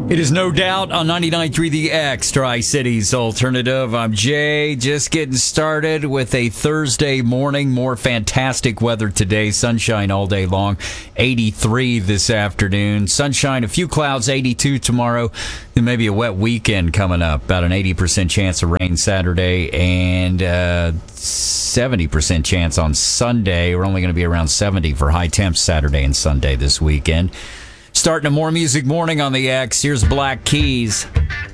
It is no doubt on 99.3 The X, Tri-Cities Alternative. I'm Jay, just getting started with a Thursday morning. More fantastic weather today. Sunshine all day long. 83 this afternoon. Sunshine, a few clouds, 82 tomorrow. Then maybe a wet weekend coming up. About an 80% chance of rain Saturday and 70% chance on Sunday. We're only going to be around 70 for high temps Saturday and Sunday this weekend. Starting a More Music Morning on the X. Here's Black Keys.